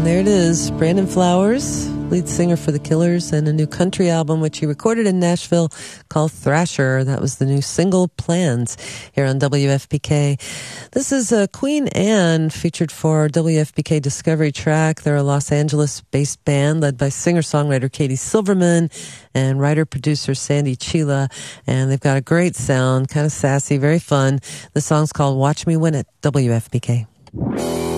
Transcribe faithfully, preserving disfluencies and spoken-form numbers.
there it is, Brandon Flowers, lead singer for The Killers, and a new country album which he recorded in Nashville called Thrasher. That was the new single, Plans, here on W F P K. This is uh, Queen Anne, featured for W F P K Discovery Track. They're a Los Angeles-based band led by singer-songwriter Katie Silverman and writer-producer Sandy Chila, and they've got a great sound, kind of sassy, very fun. The song's called Watch Me Win at W F P K.